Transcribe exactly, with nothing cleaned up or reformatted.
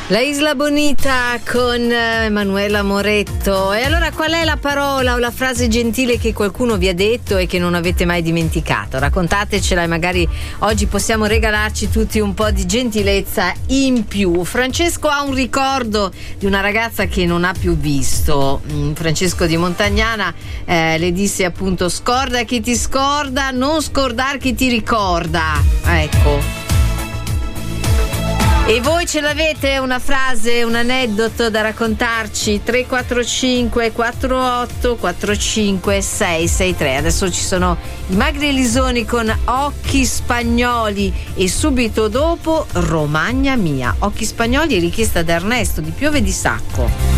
La Isla Bonita con Emanuela Moretto. E allora qual è la parola o la frase gentile che qualcuno vi ha detto e che non avete mai dimenticato? Raccontatecela e magari oggi possiamo regalarci tutti un po' di gentilezza in più. Francesco ha un ricordo di una ragazza che non ha più visto. Francesco di Montagnana eh, le disse appunto: scorda chi ti scorda, non scordar chi ti ricorda. Ecco. E voi ce l'avete una frase, un aneddoto da raccontarci? Tre quattro cinque quattro otto quattro cinque sei sei tre. Adesso ci sono i Magri Elisoni con Occhi Spagnoli e subito dopo Romagna Mia. Occhi Spagnoli è richiesta da Ernesto di Piove di Sacco.